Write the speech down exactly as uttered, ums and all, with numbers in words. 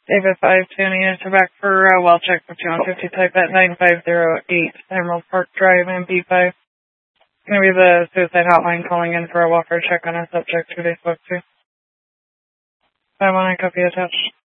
David five two units are back for uh, well check for two one fifty type at nine five zero eight Emerald Park Drive in B five. It's going to be the suicide hotline calling in for a walker check on a subject who they spoke to. five one nine copy attached.